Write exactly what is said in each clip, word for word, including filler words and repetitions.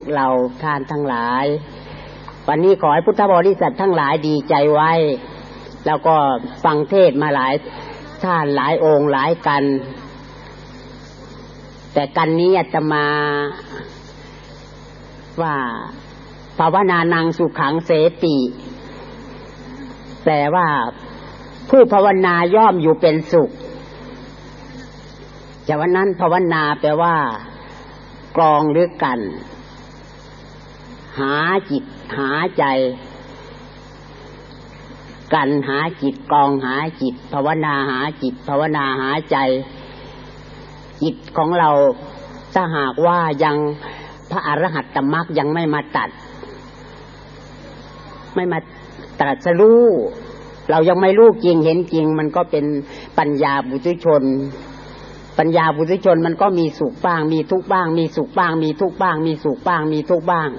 เราท่านทั้งหลายวันนี้ขอให้พุทธบริษัททั้งหลายดีใจไว้แล้วก็ฟังเทศมาหลายท่านหลายองค์หลายกันแต่กันนี้อาตมาว่าภาวนานังสุขังเสติแปลว่าผู้ภาวนาย่อมอยู่เป็นสุขจากวันนั้นภาวนาแปลว่ากรองหรือกันหาจิตหาใจกันหาจิตกรองหาจิตภาวนาหาจิตภาวนาหาใจจิตของเราถ้าหากว่ายังพระอรหัตตมรรคยังไม่มาตัดไม่มาตรัสรู้เรายังไม่รู้จริงเห็นจริงมันก็เป็นปัญญาปุถุชนปัญญาปุถุชนมันก็มีสุขบ้างมีทุกข์บ้างมีสุขบ้างมีทุกข์บ้างมีสุขบ้างมีทุกข์บ้าง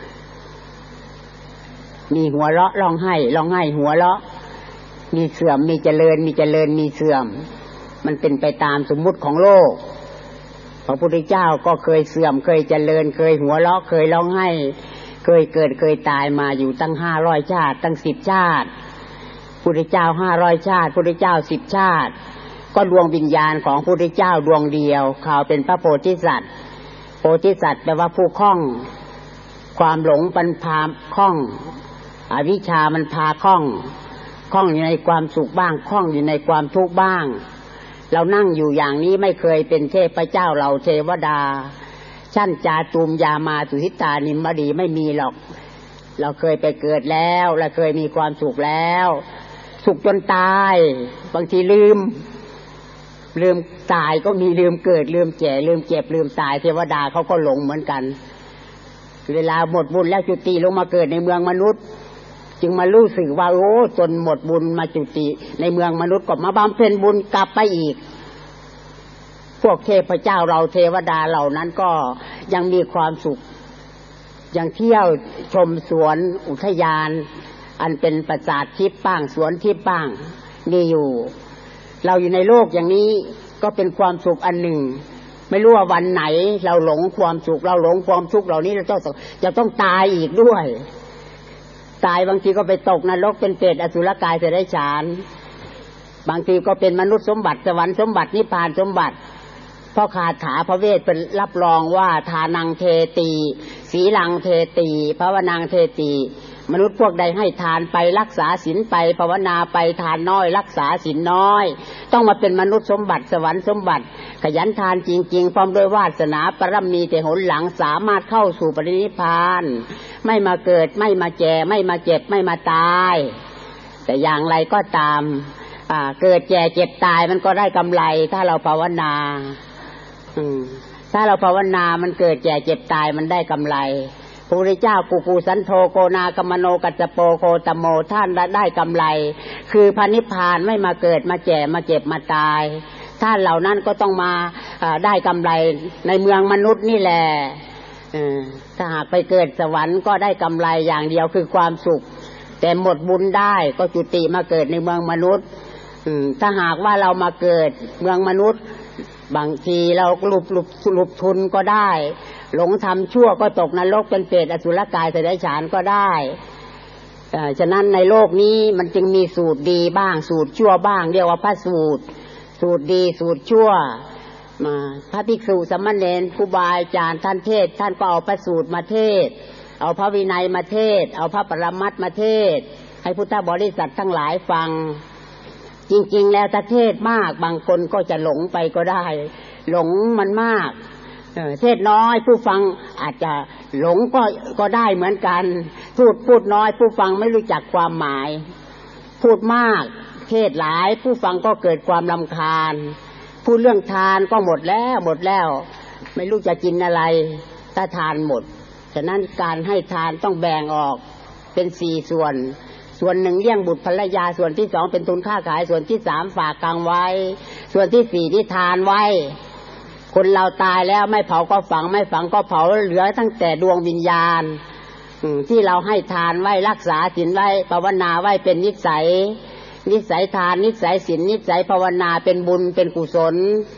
มีหัวเราะร้องไห้ร้องไห้หัวเราะมีเสื่อมมีเจริญมีเจริญมีเสื่อมมันเป็นไปตามสมมุติของโลกพระพุทธเจ้าก็เคยเสื่อมเคยเจริญเคยหัวเราะเคยร้องไห้เคยเกิดเคยตายมาอยู่ตั้งห้าร้อยชาติตั้งสิบชาติพุทธเจ้าห้าร้อยชาติพุทธเจ้าสิบชาติก็ดวงวิญญาณของพุทธเจ้าดวงเดียวเขาเป็นพระโพธิสัตว์โพธิสัตว์แปลว่าผู้คล่องความหลงมันพาคล่องอวิชชามันพาคล่องคล่องอยู่ในความสุขบ้างคล่องอยู่ในความทุกข์บ้างเรานั่งอยู่อย่างนี้ไม่เคยเป็นเทพเจ้าเราเทวดาชั้นจาตุมยามาสุหิตานิมมดีไม่มีหรอกเราเคยไปเกิดแล้วเราเคยมีความสุขแล้วสุขจนตายบางทีลืมลืมตายก็มีลืมเกิดลืมแก่ลืมเจ็บลืมตายเทวดาเขาก็หลงเหมือนกันเวลาหมดบุญแล้วจุติลงมาเกิดในเมืองมนุษย์จึงมารู้สึกว่าโอ้จนหมดบุญมาจุติในเมืองมนุษย์ก็มาบำเพ็ญบุญกลับไปอีกพวกเทพเจ้าเราเทวดาเหล่านั้นก็ยังมีความสุขยังเที่ยวชมสวนอุทยานอันเป็นปราสาททิพย์บ้างสวนทิพย์บ้างนี่อยู่เราอยู่ในโลกอย่างนี้ก็เป็นความสุขอันหนึ่งไม่รู้ว่าวันไหนเราหลงความสุขเราหลงความทุกข์เหล่านี้เราต้องจะต้องตายอีกด้วยตายบางทีก็ไปตกนรกเป็นเปรตอสุรกายเสด็จฉานบางทีก็เป็นมนุษย์สมบัติสวรรค์สมบัตินิพพานสมบัติเพราะคาถาพระเวทเป็นรับรองว่าทานังเทติสีลังเทติภาวนังเทติมนุษย์พวกใดให้ทานไปรักษาศีลไปภาวนาไปทานน้อยรักษาศีลน้อยต้องมาเป็นมนุษย์สมบัติสวรรค์สมบัติขยันทานจริงๆพร้อมด้วยวาสนาปรมีแต่หนหลังสามารถเข้าสู่ปรินิพพานไม่มาเกิดไม่มาแก่ไม่มาเจ็บไม่มาตายแต่อย่างไรก็ตามอ่าเกิดแก่เจ็บตายมันก็ได้กำไรถ้าเราภาวนาอืมถ้าเราภาวนามันเกิดแก่เจ็บตายมันได้กำไรพระพุทธเจ้ากุกูสันโธโกนากัมมโนกัจจโปโคตโมท่านได้กำไรคือพระนิพพานไม่มาเกิดมาแก่มาเจ็บมาตายท่านเหล่านั้นก็ต้องมาได้กำไรในเมืองมนุษย์นี่แหละถ้าหากไปเกิดสวรรค์ก็ได้กำไรอย่างเดียวคือความสุขแต่หมดบุญได้ก็จุติมาเกิดในเมืองมนุษย์ถ้าหากว่าเรามาเกิดเมืองมนุษย์บางทีเราหลุบหลุบหลุบทุนก็ได้หลงทำชั่วก็ตกนรกเป็นเปรตอสุรกายเสด็จฉานก็ได้ฉะนั้นในโลกนี้มันจึงมีสูตรดีบ้างสูตรชั่วบ้างเรียกว่าพระสูตรสูตรดีสูตรชั่วมาพระภิกษุสามเณรครูบาอาจารย์ท่านเทศท่านก็เอาพระสูตรมาเทศเอาพระวินัยมาเทศเอาพระปรมัตถ์มาเทศให้พุทธบริษัททั้งหลายฟังจริงๆแล้วถ้าเทศมากบางคนก็จะหลงไปก็ได้หลงมันมากเทศน้อยผู้ฟังอาจจะหลงก็ก็ได้เหมือนกันพูดพูดน้อยผู้ฟังไม่รู้จักความหมายพูดมากเทศหลายผู้ฟังก็เกิดความรำคาญพูดเรื่องทานก็หมดแล้วหมดแล้วไม่รู้จะกินอะไรถ้าทานหมดฉะนั้นการให้ทานต้องแบ่งออกเป็นสี่ส่วนส่วนหนึ่งเลี้ยงบุตรภรรยาส่วนที่สองเป็นทุนค้าขายส่วนที่สามฝากกางไว้ส่วนที่สี่ที่ทานไว้คนเราตายแล้วไม่เผาก็ฝังไม่ฝังก็เผาเหลือตั้งแต่ดวงวิญญาณที่เราให้ทานไว้รักษาศีลไว้ภาวนาไว้เป็นนิสัยนิสัยทานนิสัยศีลนิสัยภาวนาเป็นบุญเป็นกุศล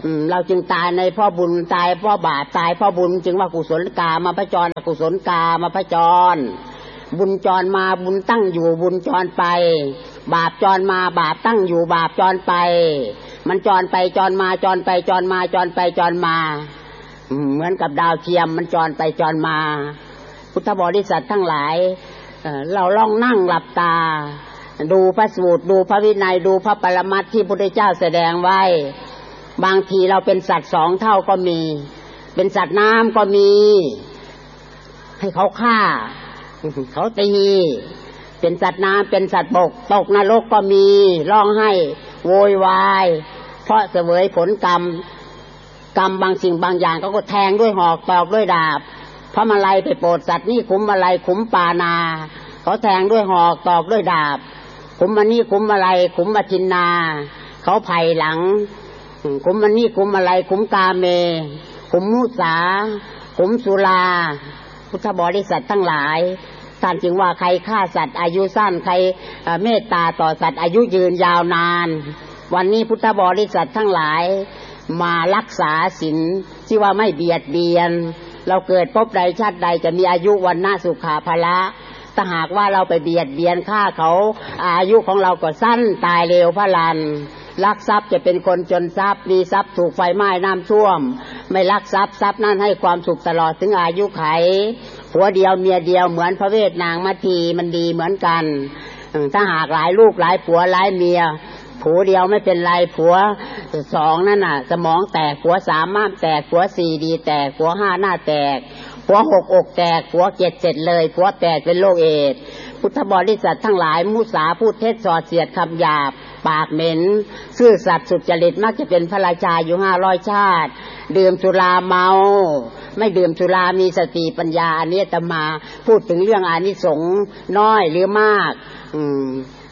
เราจึงตายในเพราะบุญตายเพราะบาปตายเพราะบุญจึงว่ากุศลกามาพจรกุศลกามาพจรบุญจรมาบุญตั้งอยู่บุญจรไปบาปจรมาบาปตั้งอยู่บาปจรไปมันจรไปจรมาจรไปจรมาจรไปจรมาเหมือนกับดาวเทียมมันจรไปจรมาพุทธบริษัททั้งหลายเราลองนั่งหลับตาดูพระสูตรดูพระวินัยดูพระปรมัตถ์ที่พระพุทธเจ้าแสดงไว้บางทีเราเป็นสัตว์สองเท่าก็มีเป็นสัตว์น้ำก็มีให้เขาฆ่าเขาตีเป็นสัตว์น้ำเป็นสัตว์บกตกนรกก็มีร้องไห้โวยวายเพราะเสวยผลกรรมกรรมบางสิ่งบางอย่างเขาก็แทงด้วยหอกตอกด้วยดาบพระมาลัยไปโปรดสัตว์นี่ขุมมาลัยขุมปานาเขาแทงด้วยหอกตอกด้วยดาบขุมมันนี่ขุมมาลัยขุมมาจินนาเขาไผ่หลังขุมมันนี่ขุมมาลัยขุมกาเมขุมมุสาขุมสุราพุทธบริษัททั้งหลายท่านจึงว่าใครฆ่าสัตว์อายุสั้นใครเมตตาต่อสัตว์อายุยืนยาวนานวันนี้พุทธบริษัททั้งหลายมารักษาศีลที่ว่าไม่เบียดเบียนเราเกิดพบใดชาติใดจะมีอายุวันนะสุขาภละถ้าหากว่าเราไปเบียดเบียนฆ่าเขาอายุของเราก็สั้นตายเร็วพลันลักทรัพย์จะเป็นคนจนทรัพย์มีทรัพย์ถูกไฟไหม้น้ำท่วมไม่ลักทรัพย์ทรัพย์นั้นให้ความสุขตลอดถึงอายุไขผัวเดียวเมียเดียวเหมือนพระเวทนางมัทธีมันดีเหมือนกันถ้าหากหลายลูกหลายผัวหลายเมียผัวเดียวไม่เป็นไรผัวสองนั่นน่ะสมองแตกผัวสามม้ามแตกผัวสี่ดีแตกผัวห้าหน้าแตกผัวหกอกแตกผัวเจ็ดเสร็จเลยผัวแปดเป็นโรคเอดส์พุทธบริษัททั้งหลายมุสาพูดเท็จส่อเสียดคำหยาบปากเหม็นซื่อสัตย์สุจริตมักจะเป็นพระราชาอยู่ห้าร้อยชาติดื่มสุราเมาไม่ดื่มสุรามีสติปัญญาอันนี้อาตมาพูดถึงเรื่องอานิสงส์น้อยหรือมากอืม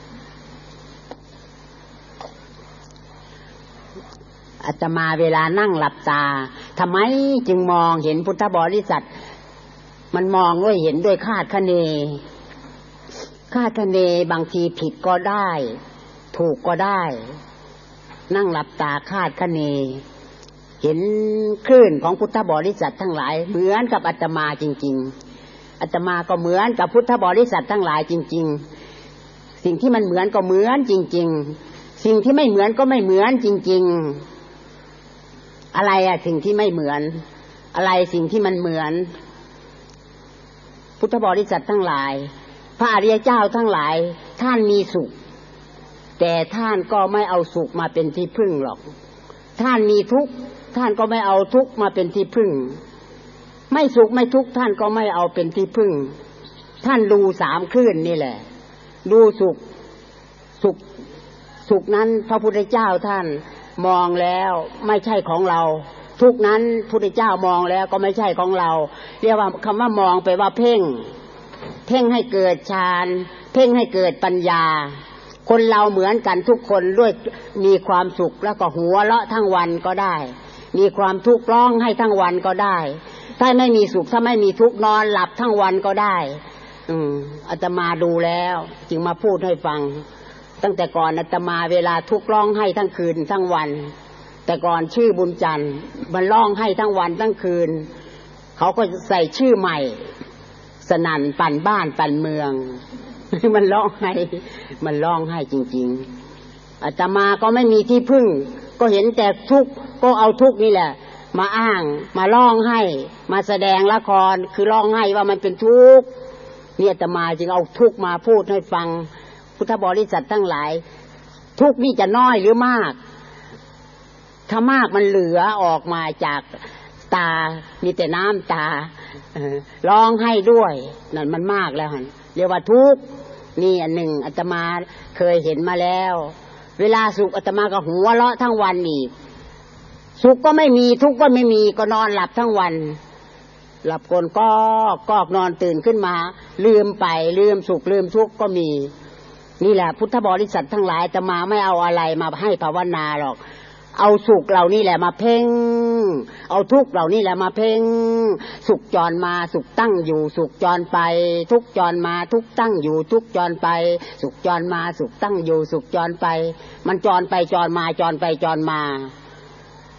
อาตมาเวลานั่งหลับตาทำไมจึงมองเห็นพุทธบริษัทมันมองด้วยเห็นด้วยคาดคะเนคาดคะเนบางทีผิดก็ได้ถูกก็ได้นั่งหลับตาคาดคะเนเห็นคลื่นของพุทธบริษัททั้งหลายเหมือนกับอาตมาจริงๆอาตมาก็เหมือนกับพุทธบริษัททั้งหลายจริงๆสิ่งที่มันเหมือนก็เหมือนจริงๆสิ่งที่ไม่เหมือนก็ไม่เหมือนจริงๆอะไรอะสิ่งที่ไม่เหมือนอะไรสิ่งที่มันเหมือนพุทธบริษัททั้งหลายพระอริยเจ้าทั้งหลายท่านมีสุขแต่ท่านก็ไม่เอาสุขมาเป็นที่พึ่งหรอกท่านมีทุกข์ท่านก็ไม่เอาทุกข์มาเป็นที่พึ่งไม่สุขไม่ทุกข์ท่านก็ไม่เอาเป็นที่พึ่งท่านดูสามคลื่นนี่แหละดูสุขสุขสุขนั้นพระพุทธเจ้าท่านมองแล้วไม่ใช่ของเราทุกนั้นพระพุทธเจ้ามองแล้วก็ไม่ใช่ของเราเรียกว่าคำว่ามองไปว่าเพ่งเพ่งให้เกิดฌานเพ่งให้เกิดปัญญาคนเราเหมือนกันทุกคนด้วยมีความสุขแล้วก็หัวเราะทั้งวันก็ได้มีความทุกข์ร้องให้ทั้งวันก็ได้ถ้าไม่มีสุขถ้าไม่มีทุกข์นอนหลับทั้งวันก็ได้อืมอาตมาดูแล้วจึงมาพูดให้ฟังตั้งแต่ก่อนอาตมาเวลาทุกข์ร้องให้ทั้งคืนทั้งวันแต่ก่อนชื่อบุญจันทร์มันร้องให้ทั้งวันทั้งคืนเขาก็ใส่ชื่อใหม่สนั่นปั่นบ้านปั่นเมืองมันร้องไห้มันร้องไห้จริงๆอาตมาก็ไม่มีที่พึ่งก็เห็นแต่ทุกข์ก็เอาทุกข์นี่แหละมาอ้างมาร้องไห้มาแสดงละครคือร้องไห้ว่ามันเป็นทุกข์นี่อาตมาจึงเอาทุกข์มาพูดให้ฟังพุทธบริษัททั้งหลายทุกข์นี่จะน้อยหรือมากถ้ามากมันเหลือออกมาจากตามีแต่น้ำตาร้องไห้ด้วยนั่นมันมากแล้วฮะเรียกว่าทุกข์นี่อันหนึ่งอาตมาเคยเห็นมาแล้วเวลาสุขอาตมาก็หัวเราะทั้งวันอีกสุขก็ไม่มีทุกข์ก็ไม่มีก็นอนหลับทั้งวันหลับกลก็กอกนอนตื่นขึ้นมาลืมไปลืมสุขลืมทุกข์ก็มีนี่แหละพุทธบริษัททั้งหลายอาตมาไม่เอาอะไรมาให้ภาวนาหรอกเอาสุขเหล่านี้แหละมาเพ่งเอาทุกข์เหล่านี้แหละมาเพ่งสุขจรมาสุขตั้งอยู่สุขจรไปทุกข์จรมาทุกข์ตั้งอยู่ทุกข์จรไปสุขจรมาสุขตั้งอยู่สุขจรไปมันจรไปจรมาจรไปจรมา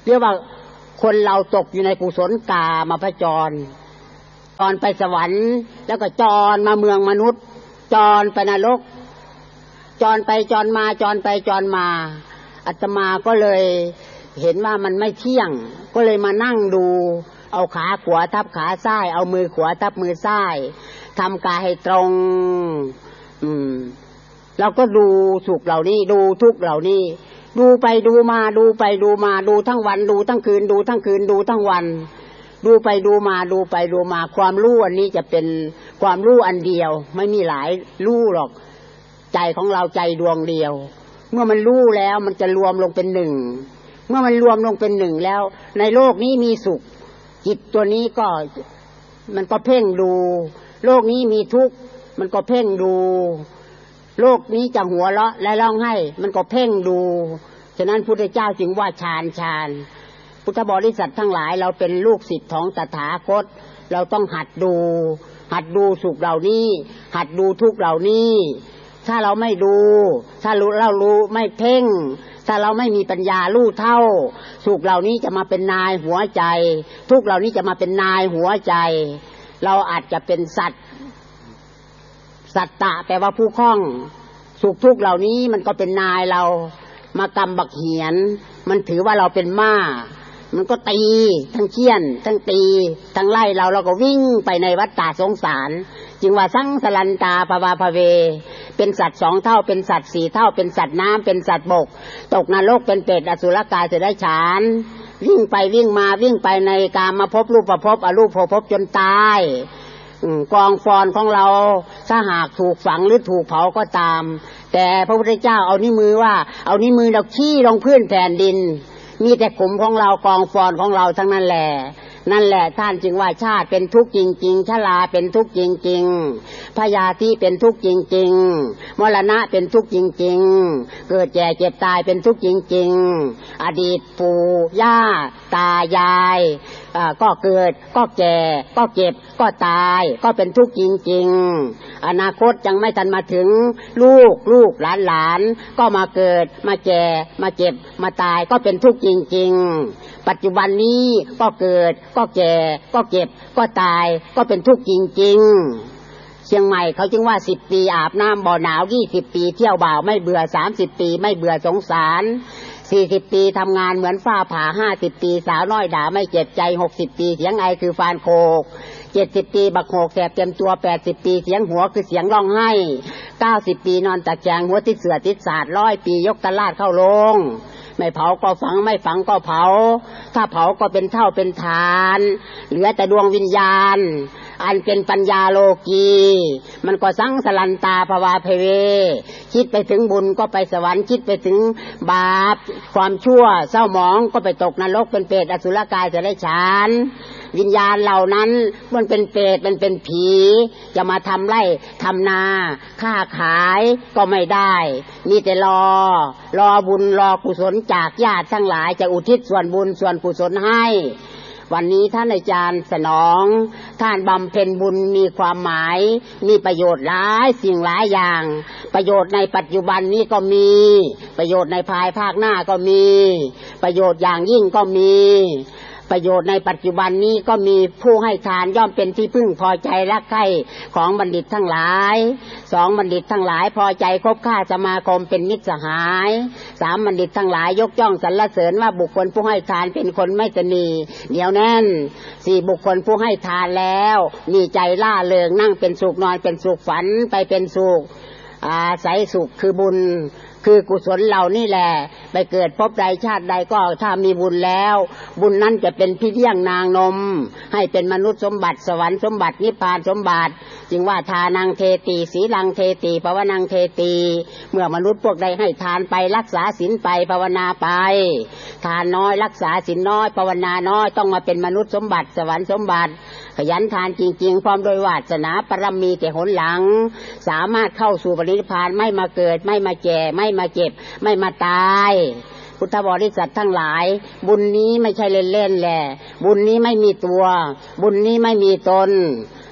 เรียกว่าคนเราตกอยู่ในกุศลกามพจรจรไปสวรรค์แล้วก็จรมาเมืองมนุษย์จรไปนรกจรไปจรมาจรไปจรมาอาตมาก็เลยเห็นว่ามันไม่เที่ยงก็เลยมานั่งดูเอาขาขวาทับขาซ้ายเอามือขวาทับมือซ้ายทำกายให้ตรงอืมเราก็ดูสุขเหล่านี้ดูทุกข์เหล่านี้ดูไปดูมาดูไปดูมาดูทั้งวันดูทั้งคืนดูทั้งคืนดูทั้งวันดูไปดูมาดูไปดูมาความรู้อันนี้จะเป็นความรู้อันเดียวไม่มีหลายรู้หรอกใจของเราใจดวงเดียวเมื่อมันรู้แล้วมันจะรวมลงเป็นหนึ่งเมื่อมันรวมลงเป็นหนึ่งแล้วในโลกนี้มีสุขจิตตัวนี้ก็มันก็เพ่งดูโลกนี้มีทุกข์มันก็เพ่งดูโลกนี้จะหัวเราะและร้องไห้มันก็เพ่งดูฉะนั้นพุทธเจ้าจึงว่าฌานฌานพุทธบริษัททั้งหลายเราเป็นลูกศิษย์ของตถาคตเราต้องหัดดูหัดดูสุขเหล่านี้หัดดูทุกข์เหล่านี้ถ้าเราไม่ดูถ้ารู้เรารู้ไม่เพ่งถ้าเราไม่มีปัญญารู้เท่าสุขเหล่านี้จะมาเป็นนายหัวใจทุกข์เหล่านี้จะมาเป็นนายหัวใจเราอาจจะเป็นสัตว์สัตตะแปลว่าผู้คล้องสุขทุกข์เหล่านี้มันก็เป็นนายเรามากำบักเหียนมันถือว่าเราเป็นม้ามันก็ตีทั้งเคี่ยนทั้งตีทั้งไล่เราเราก็วิ่งไปในวัฏฏะสงสารจึงว่าสังสลันตาภวาภเวเป็นสัตว์สองเท่าเป็นสัตว์สี่เท่าเป็นสัตว์น้ำเป็นสัตว์บกตกนรกเป็นเปรตอสุรกายเสด็จฉานวิ่งไปวิ่งมาวิ่งไปในกามภพรูปภพอรูปภพจนตายกองฟอนของเราถ้าหากถูกฝังหรือถูกเผาก็ตามแต่พระพุทธเจ้าเอานิ้วมือว่าเอานิ้วมือเราขี้ลงพื้นแผ่นดินมีแต่กลุ่มของเรากองฟอนของเราทั้งนั้นแหละนั่นแหละท่านจึงว่าชาติเป็นทุกข์จริงๆชราเป็นทุกข์จริงๆพยาธิเป็นทุกข์จริงๆมรณะเป็นทุกข์จริงๆเกิดแก่เจ็บตายเป็นทุกข์จริงๆอดีตปู่ย่าตายายก็เกิดก็แก่ก็เจ็บก็ตายก็เป็นทุกข์จริงๆอนาคตยังไม่ทันมาถึงลูกลูกหลานหลานก็มาเกิดมาแก่มาเจ็บมาตายก็เป็นทุกข์จริงๆปัจจุบันนี้ก็เกิดก็แก่ก็เจ็บก็ตายก็เป็นทุกข์จริงๆเชียงใหม่เขาจึงว่าสิบปีอาบน้ำบ่อหนาวยี่สิบปีเที่ยวบ่าวไม่เบื่อสามสิบปีไม่เบื่อสงสารสี่สิบปีทำงานเหมือนฟ้าผ่าห้าสิบปีสาวน้อยด่าไม่เจ็บใจหกสิบปีเสียงไอคือฟานโคกเจ็ดสิบปีบักโขกแสบเต็มตัวแปดสิบปีเสียงหัวคือเสียงร้องไห้เก้าสิบปีนอนตะแคงหัวติดเสือติดสาดร้อยปียกตลาดเข้าลงไม่เผาก็ฝังไม่ฝังก็เผาถ้าเผาก็เป็นเท่าเป็นฐานเหลือแต่ดวงวิญญาณอันเป็นปัญญาโลกีมันก็สังสลันตาภวาภเวคิดไปถึงบุญก็ไปสวรรค์คิดไปถึงบาปความชั่วเศร้าหมองก็ไปตกนรกเป็นเปรตอสุรกายเสด็จฉานวิญญาณเหล่านั้นมันเป็นเปรตมันเป็นผีจะมาทำไร่ทำนาค้าขายก็ไม่ได้มีแต่รอรอบุญรอกุศลจากญาติทั้งหลายจะอุทิศส่วนบุญส่วนกุศลให้วันนี้ท่านอาจารย์สนองท่านบำเพ็ญบุญมีความหมายมีประโยชน์หลายสิ่งหลายอย่างประโยชน์ในปัจจุบันนี้ก็มีประโยชน์ในภายภาคหน้าก็มีประโยชน์อย่างยิ่งก็มีประโยชน์ในปัจจุบันนี้ก็มีผู้ให้ทานย่อมเป็นที่พึ่งพอใจรักใคร่ของบัณฑิตทั้งหลายสองบัณฑิตทั้งหลายพอใจคบค้าสมาคมเป็นมิตรสหายสามบัณฑิตทั้งหลายยกย่องสรรเสริญว่าบุคคลผู้ให้ทานเป็นคนไม่ตนีเหนียวแน่นสี่บุคคลผู้ให้ทานแล้วมีใจล่าเริงนั่งเป็นสุขนอนเป็นสุขฝันไปเป็นสุขอาศัยสุขคือบุญคือกุศลเหล่านี่แหละไปเกิดพบใดชาติใดก็ถ้ามีบุญแล้วบุญนั้นจะเป็นพี่เลี้ยงนางนมให้เป็นมนุษย์สมบัติสวรรค์สมบัตินิพพานสมบัติจึงว่าทานังเทติสีลังเทติภวนังเทติเมื่อมนุษย์พวกใดให้ทานไปรักษาศีลไปภาวนาไปทานน้อยรักษาศีลน้อยภาวนาน้อยต้องมาเป็นมนุษย์สมบัติสวรรค์สมบัติขยันทานจริงๆพร้อมโดยวาสนาปรมีแต่หนหลังสามารถเข้าสู่ปรินิพพานไม่มาเกิดไม่มาแก่ไม่มาเจ็บไม่มาตายพุทธบริษัททั้งหลายบุญนี้ไม่ใช่เล่นๆแหละบุญนี้ไม่มีตัวบุญนี้ไม่มีตน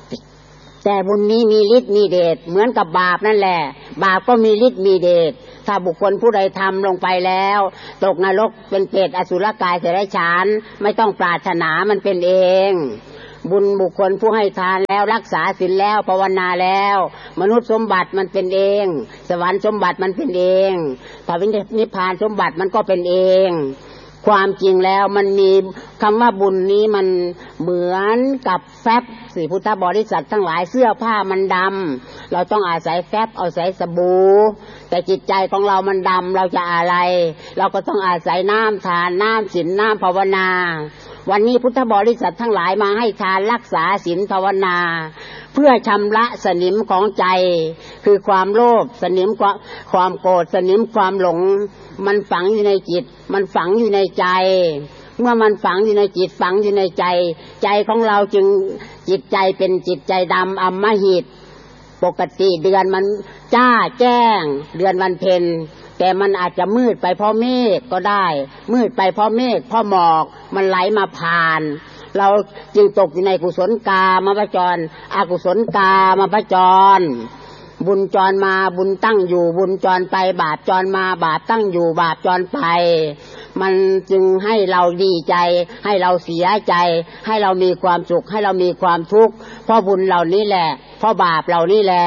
แต่บุญนี้มีฤทธิ์มีเดชเหมือนกับบาปนั่นแหละบาปก็มีฤทธิ์มีเดชทถ้าบุคคลผู้ใดทำลงไปแล้วตกนรกเป็นเปรตอสุรกายเสด็จฉานไม่ต้องปรารถนามันเป็นเองบุญบุคคลผู้ให้ทานแล้วรักษาศีลแล้วภาวนาแล้วมนุษย์สมบัติมันเป็นเองสวรรค์สมบัติมันเป็นเองพระนิพพานสมบัติมันก็เป็นเองความจริงแล้วมันมีคำว่าบุญนี้มันเหมือนกับแฟบสิพุทธบริษัททั้งหลายเสื้อผ้ามันดำเราต้องอาศัยแฟบอาศัยสบู่แต่จิตใจของเรามันดำเราจะอะไรเราก็ต้องอาศัยน้ำทานน้ำศีลน้ำภาวนาวันนี้พุทธบริษัททั้งหลายมาให้ทานรักษาศีลภาวนาเพื่อชำระสนิมของใจคือความโลภสนิมความโกรธสนิมความหลงมันฝังอยู่ในจิตมันฝังอยู่ในใจเมื่อมันฝังอยู่ในจิตฝังอยู่ในใจใจของเราจึงจิตใจเป็นจิตใจดำอำมหิตปกติเดือนมันจ้าแจ้งเดือนวันเพ็ญแต่มันอาจจะมืดไปเพราะเมฆก็ได้มืดไปเพราะเมฆเพราะหมอกมันไหลมาผ่านเราจึงตกอยู่ในกุศลกามพจรอกุศลกามพจรบุญจรมาบุญตั้งอยู่บุญจรไปบาปจรมาบาปตั้งอยู่บาปจรไปมันจึงให้เราดีใจให้เราเสียใจให้เรามีความสุขให้เรามีความทุกข์เพราะบุญเหล่านี้แหละเพราะบาปเหล่านี้แหละ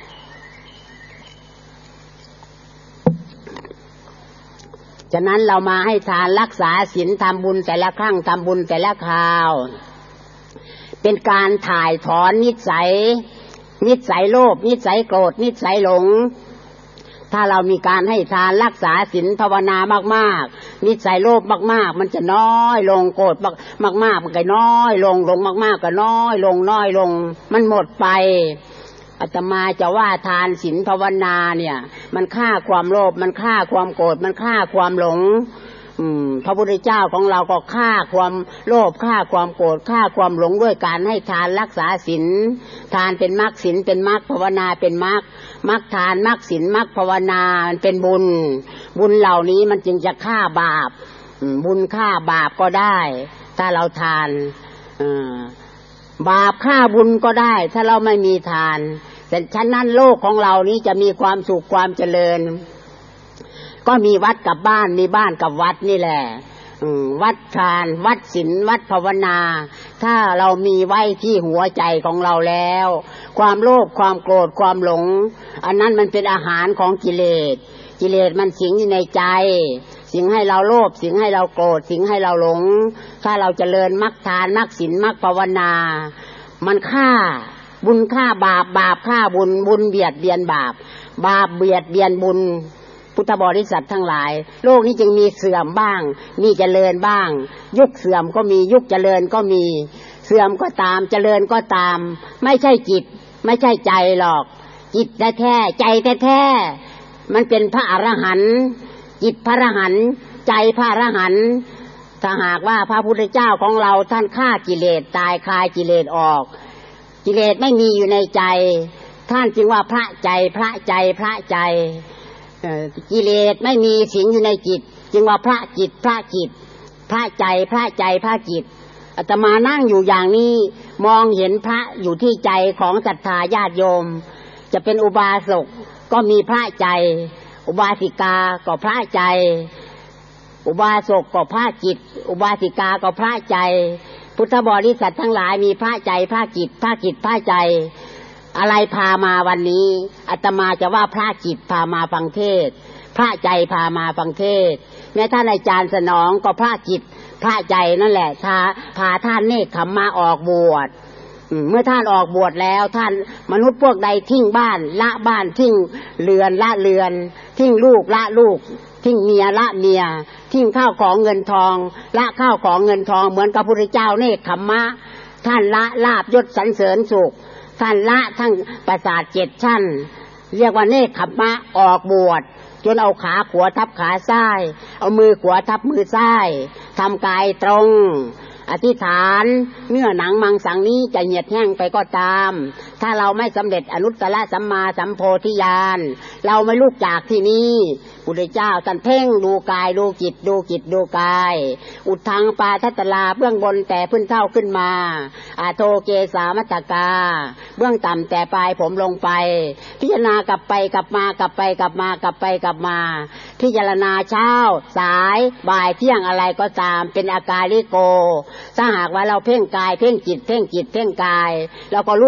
ฉะนั้นเรามาให้ทานรักษาศีลทำบุญแต่ละครั้งทำบุญแต่ละคราวเป็นการถ่ายถอนนิสัยนิสัยโลภนิสัยโกรธนิสัยหลงถ้าเรามีการให้ทานรักษาศีลภาวนามากๆนิสัยโลภมากๆมันจะน้อยลงโกรธมากๆมันก็น้อยลงหลงมากๆก็น้อยลงน้อยลงมันหมดไปอาตมาจะว่าทานศีลภาวนาเนี่ยมันฆ่าความโลภมันฆ่าความโกรธมันฆ่าความหลงอืมพระพุทธเจ้าของเราก็ฆ่าความโลภฆ่าความโกรธฆ่าความหลงด้วยการให้ทานรักษาศีลทานเป็นมรรคศีลเป็นมรรคภาวนาเป็นมรรคมรรคทานมรรคศีลมรรคภาวนามันเป็นบุญบุญเหล่านี้มันจึงจะฆ่าบาปบุญฆ่าบาปก็ได้ถ้าเราทานบาปฆ่าบุญก็ได้ถ้าเราไม่มีทานแต่ฉะนั้นโลกของเรานี้จะมีความสุขความเจริญก็มีวัดกับบ้านมีบ้านกับวัดนี่แหละวัดทานวัดศีลวัดภาวนาถ้าเรามีไว้ที่หัวใจของเราแล้วความโลภความโกรธความหลงอันนั้นมันเป็นอาหารของกิเลสกิเลสมันสิงอยู่ในใจสิงให้เราโลภสิงให้เราโกรธสิงให้เราหลงถ้าเราเจริญมรรคทานมรรคศีลมรรคภาวนามันฆ่าบุญฆ่าบาปบาปฆ่าบุญบุญเบียดเบียนบาปบาปเบียดเบียนบุญพุทธบริษัททั้งหลายโลกนี้จึงมีเสื่อมบ้างมีเจริญบ้างยุคเสื่อมก็มียุคเจริญก็มีเสื่อมก็ตามเจริญก็ตามไม่ใช่จิตไม่ใช่ใจหรอกจิตแท้ๆใจแท้ๆมันเป็นพระอรหันต์จิตพระอรหันต์ใจพระอรหันต์ถ้าหากว่าพระพุทธเจ้าของเราท่านฆ่ากิเลสตายคายกิเลสออกกิเลสไม่มีอยู่ในใจท่านจึงว่าพระใจพระใจพระใจกิเลสไม่มีสิงอยู่ในจิตจึงว่าพระจิตพระจิตพระใจพระใจพระจิตอาตมานั่งอยู่อย่างนี้มองเห็นพระอยู่ที่ใจของศรัทธาญาติโยมจะเป็นอุบาสกก็มีพระใจอุบาสิกาก็พระใจอุบาสกก็พระจิตอุบาสิกาก็พระใจพุทธบริษัททั้งหลายมีพระใจพระจิตพระจิตพระใจอะไรพามาวันนี้อาตมาจะว่าพระจิตพามาฟังเทศพระใจพามาฟังเทศแม้ท่านอาจารย์สนองก็พระจิตพระใจนั่นแหละพาพาท่านเนกขมมาออกบวชเมื่อท่านออกบวชแล้วท่านมนุษย์พวกใดทิ้งบ้านละบ้านทิ้งเรือนละเรือนทิ้งลูกละลูกทิ้งเมียละเมียทิ้งข้าวของเงินทองละข้าวของเงินทองเหมือนกับพระพุทธเจ้าเนกขมมะท่านละลาภยศสรรเสริญสุขท่านละทั้งประสาทเจ็ดชั้นเรียกว่าเนกขมมะออกบวชจนเอาขาขวาทับขาซ้ายเอามือขวาทับมือซ้ายทำกายตรงอธิษฐานเนื้อหนังมังสังนี้จะเหี่ยวแห้งไปก็ตามถ้าเราไม่สำเร็จอนุตตรสัมมาสัมโพธิญาณเราไม่ลุกจากที่นี้พุทธเจ้าท่านเพ่งดูกายดูจิตดูจิตดูกายอุทธังปาทัตตลาเบื้องบนแต่พื้นเท่าขึ้นมาอาโทเกสามัตตกาเบื้องต่ำแต่ปลายผมลงไปพิจารณากลับไปกลับมากลับไปกลับมากลับไปกลับมาพิจารณาเช้าสายบ่ายเที่ยงอะไรก็ตามเป็นอาการลิโกถ้าหากว่าเราเพ่งกายเพ่งจิตเพ่งจิตเพ่งกายเราก็